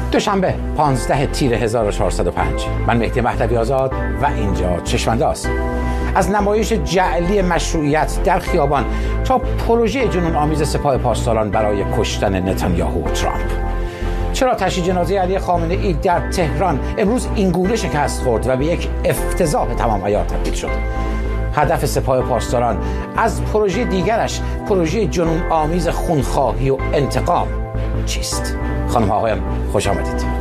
دوشنبه 15 تیر 1405. من مهدی مهدوی آزاد و اینجا چشم‌انداز. از نمایش جعلی مشروعیت در خیابان تا پروژه جنون آمیز سپاه پاسداران برای کشتن نتانیاهو و ترامپ. چرا تشییع جنازه علی خامنه‌ای در تهران امروز اینگونه شکست خورد و به یک افتضاح تمام عیار تبدیل شد؟ هدف سپاه پاسداران از پروژه دیگرش، پروژه جنون آمیز خونخواهی و انتقام چیست؟ خانم ها آقایان، خوش آمدید.